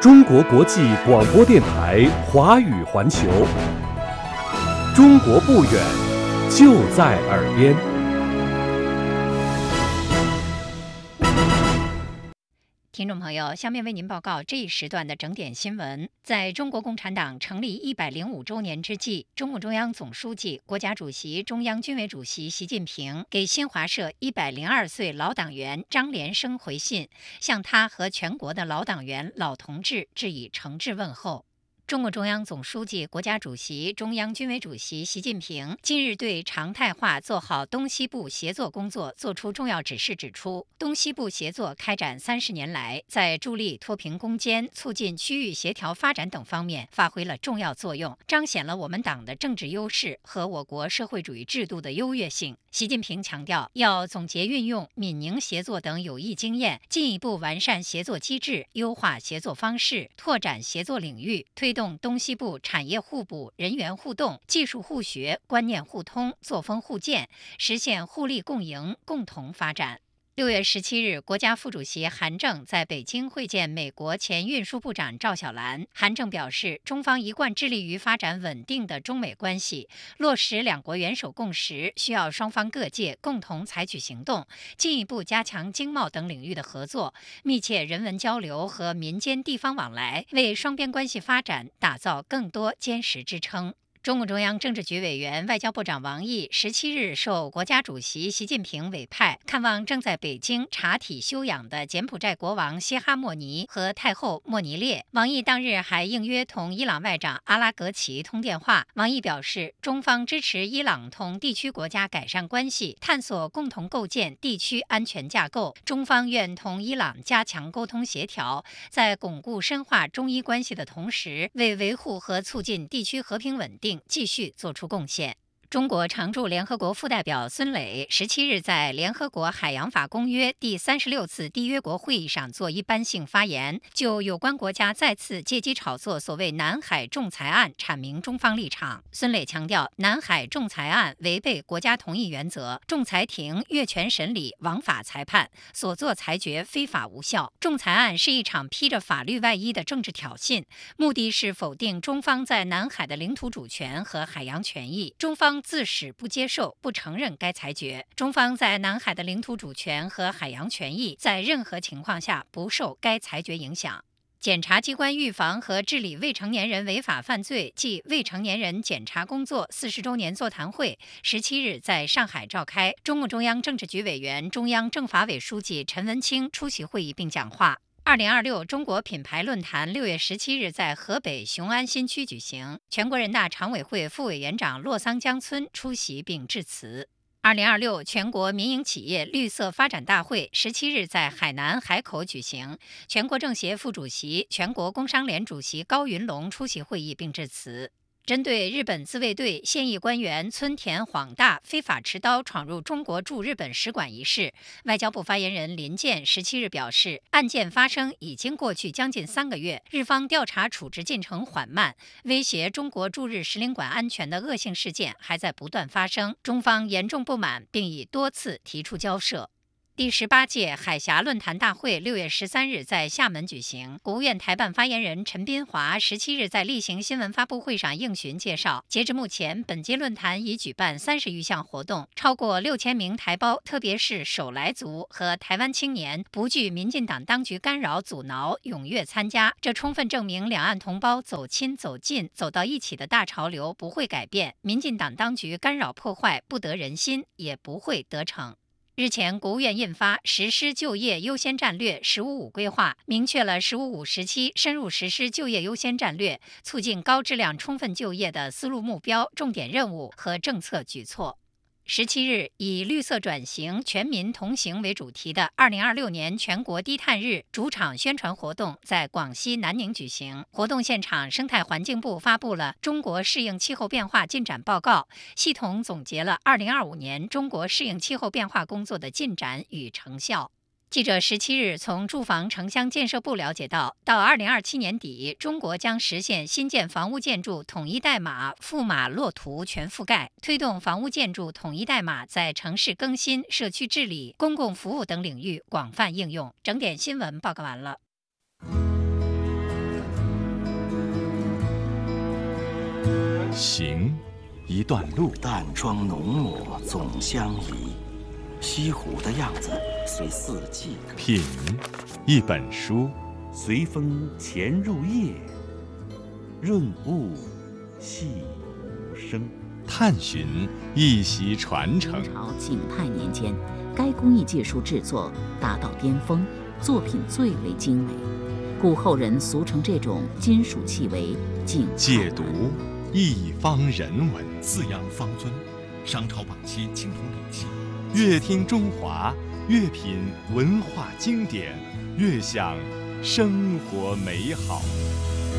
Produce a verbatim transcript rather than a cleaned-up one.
中国国际广播电台华语环球，中国不远，就在耳边。 听众朋友，下面为您报告这一时段的整点新闻。在中国共产党成立一百零五周年之际，中共中央总书记、国家主席、中央军委主席习近平给新华社一百零二岁老党员张连生回信，向他和全国的老党员、老同志致以诚挚问候。中共中央总书记、国家主席、中央军委主席习近平今日对常态化做好东西部协作工作作出重要指示，指出，东西部协作开展三十年来，在助力脱贫攻坚、促进区域协调发展等方面发挥了重要作用，彰显了我们党的政治优势和我国社会主义制度的优越性。习近平强调，要总结运用闽宁协作等有益经验，进一步完善协作机制，优化协作方式，拓展协作领域，推动东西部产业互补、人员互动、技术互学、观念互通、作风互鉴，实现互利共赢、共同发展。六月十七日，国家副主席韩正在北京会见美国前运输部长赵小兰。韩正表示，中方一贯致力于发展稳定的中美关系，落实两国元首共识，需要双方各界共同采取行动，进一步加强经贸等领域的合作，密切人文交流和民间地方往来，为双边关系发展打造更多坚实支撑。中共中央政治局委员、外交部长王毅十七日受国家主席习近平委派，看望正在北京查体休养的柬埔寨国王歇哈莫尼和太后莫尼列。王毅当日还应约同伊朗外长阿拉格齐通电话。王毅表示，中方支持伊朗同地区国家改善关系，探索共同构建地区安全架构。中方愿同伊朗加强沟通协调，在巩固深化中伊关系的同时，为维护和促进地区和平稳定继续做出贡献。中国常驻联合国副代表孙磊十七日在联合国海洋法公约第三十六次缔约国会议上作一般性发言，就有关国家再次借机炒作所谓南海仲裁案阐明中方立场。孙磊强调，南海仲裁案违背国家同意原则，仲裁庭越权审理、枉法裁判，所作裁决非法无效。仲裁案是一场披着法律外衣的政治挑衅，目的是否定中方在南海的领土主权和海洋权益。中方自始不接受、不承认该裁决。中方在南海的领土主权和海洋权益在任何情况下不受该裁决影响。检察机关预防和治理未成年人违法犯罪暨未成年人检察工作四十周年座谈会十七日在上海召开，中共中央政治局委员、中央政法委书记陈文清出席会议并讲话。二零二六中国品牌论坛六月十七日在河北雄安新区举行，全国人大常委会副委员长骆桑江村出席并致辞。二零二六全国民营企业绿色发展大会十七日在海南海口举行，全国政协副主席、全国工商联主席高云龙出席会议并致辞。针对日本自卫队现役官员村田晃大非法持刀闯入中国驻日本使馆一事，外交部发言人林健十七日表示，案件发生已经过去将近三个月，日方调查处置进程缓慢，威胁中国驻日使领馆安全的恶性事件还在不断发生，中方严重不满，并已多次提出交涉。第十八届海峡论坛大会六月十三日在厦门举行，国务院台办发言人陈斌华十七日在例行新闻发布会上应询介绍，截至目前，本届论坛已举办三十余项活动，超过六千名台胞，特别是首来族和台湾青年，不惧民进党当局干扰阻挠，踊跃参加。这充分证明两岸同胞走亲走近走到一起的大潮流不会改变，民进党当局干扰破坏不得人心，也不会得逞。日前，国务院印发《实施就业优先战略“十五五”规划》，明确了“十五五”时期深入实施就业优先战略，促进高质量充分就业的思路目标、重点任务和政策举措。十七日，以绿色转型、全民同行为主题的二零二六年全国低碳日主场宣传活动在广西南宁举行。活动现场，生态环境部发布了《中国适应气候变化进展报告》，系统总结了二零二五年中国适应气候变化工作的进展与成效。记者十七日从住房城乡建设部了解到，到二零二七年底，中国将实现新建房屋建筑统一代码富码落图全覆盖，推动房屋建筑统一代码在城市更新、社区治理、公共服务等领域广泛应用。整点新闻报告完了。 行，一段路。 淡妆浓抹总相宜，西湖的样子随四季歌。 品，一本书。 随风潜入夜，润物细无声。 探寻，一席传承。 明朝景泰年间，该工艺技术制作达到巅峰，作品最为精美，故后人俗称这种金属器为景泰。 解读，一方人文。 四羊方尊，商朝晚期青铜礼器。 越听中华，越品文化经典，越享生活美好。